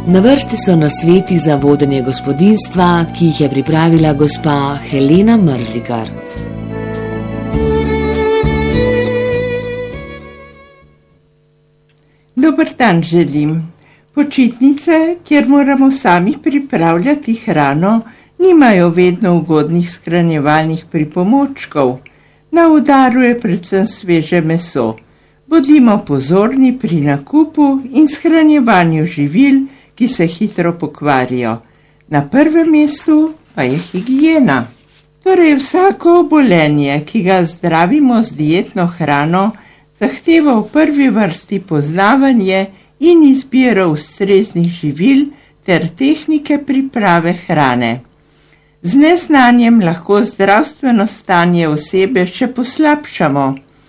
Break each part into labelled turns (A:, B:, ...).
A: Na vrsti so nasveti za vodenje gospodinjstva, ki jih je pripravila gospa Helena Mrzlikar.
B: Dober dan želim. Počitnice, kjer moramo sami pripravljati hrano, nimajo vedno ugodnih shranjevalnih pripomočkov. Na udaru je predvsem sveže meso. Bodimo pozorni pri nakupu in shranjevanju živil, ki se hitro pokvarijo. Na prvem mestu pa je higiena. Torej vsako obolenje, ki ga zdravimo z dietno hrano, zahteva v prvi vrsti poznavanje in izbiro ustreznih živil ter tehnike priprave hrane. Z neznanjem lahko zdravstveno stanje osebe še poslabšamo.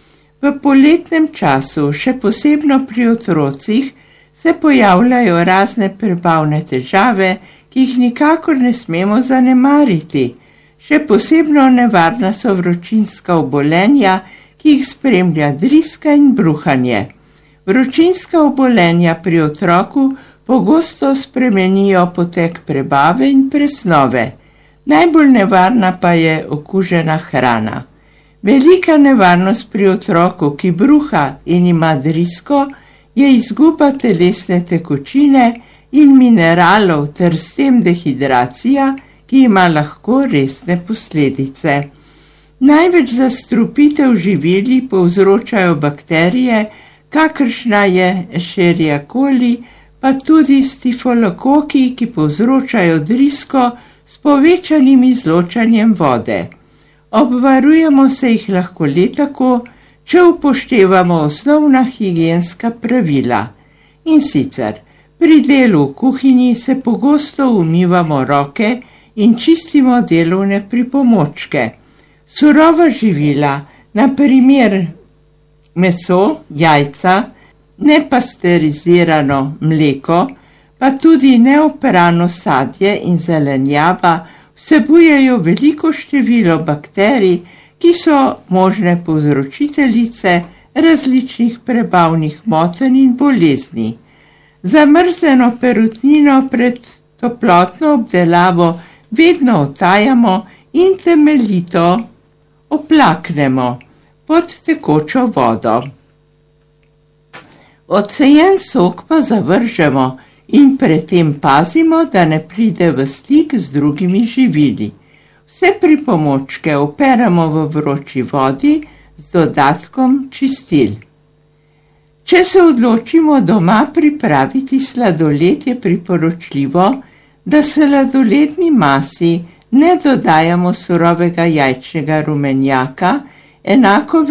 B: V poletnem času, še posebno pri otrocih, se pojavljajo razne prebavne težave, ki jih nikakor ne smemo zanemariti. Še posebno nevarna so vročinska obolenja, ki jih spremlja driska in bruhanje. Vročinska obolenja pri otroku pogosto spremenijo potek prebave in presnove. Najbolj nevarna pa je okužena hrana. Velika nevarnost pri otroku, ki bruha in ima drisko, je izguba telesne tekočine in mineralov ter s tem dehidracija, ki ima lahko resne posledice. Največ zastrupitev živili povzročajo bakterije, kakršna je Escherichia coli, pa tudi stifilokoki, ki povzročajo drisko s povečanim izločanjem vode. Obvarujemo se jih lahko le tako, če upoštevamo osnovna higienska pravila. In sicer, pri delu v kuhinji se pogosto umivamo roke in čistimo delovne pripomočke. Surova živila, na primer meso, jajca, nepasterizirano mleko, pa tudi neoperano sadje in zelenjava vsebujejo veliko število bakterij, ki so možne povzročiteljice različnih prebavnih motenj in bolezni. Zamrzljeno perutnino pred toplotno obdelavo vedno otajamo in temeljito oplaknemo pod tekočo vodo. Odcejen sok pa zavržemo in predtem pazimo, da ne pride v stik z drugimi živili. Vse pripomočke operemo v vroči vodi z dodatkom čistil. Če se odločimo doma pripraviti sladoled, je priporočljivo, da sladoledni masi ne dodajamo surovega jajčnega rumenjaka, enako